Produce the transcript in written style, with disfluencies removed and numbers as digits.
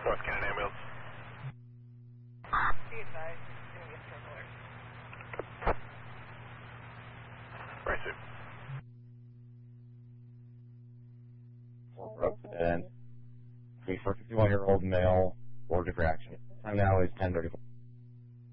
North Cannon ambulance. Be advised, it's going to be a circular. Right, sir. And 51-year-old male, order for action. Time now is 10:34.